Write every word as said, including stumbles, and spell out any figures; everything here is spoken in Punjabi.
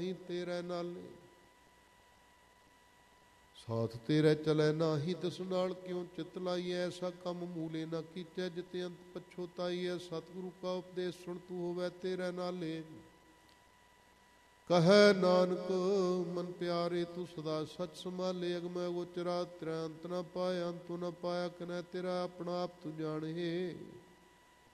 ਨਹੀਂ ਤੇਰੇ ਨਾਲੇ। ਸਾਥ ਤੇਰੇ ਚਲੇ ਨਾਹੀ ਤਿਸ ਨਾਲ ਕਿਉਂ ਚਿਤ ਲਾਈਐ। ਐਸਾ ਕੰਮ ਮੂਲੇ ਨਾ ਕੀਚੈ ਜਿਤੇ ਅੰਤ ਪਛੋਤਾਈਐ। ਸਤਿਗੁਰੂ ਕਾ ਉਪਦੇਸ਼ ਸੁਣ ਤੂੰ ਹੋਵੈ ਤੇਰੇ ਨਾਲੇ। ਕਹੈ ਨਾਨਕ ਮਨ ਪਿਆਰੇ ਤੂੰ ਸਦਾ ਸਚ ਸੰਭਾਲੇ। ਅਗਮੈ ਗੋਚਰਾ ਤੇਰਾ ਅੰਤ ਨਾ ਪਾਇਆ ਅੰਤੁ ਨਾ ਪਾਇਆ। ਕਨੈ ਤੇਰਾ ਆਪਣਾ ਆਪ ਤੂੰ ਜਾਣੇ।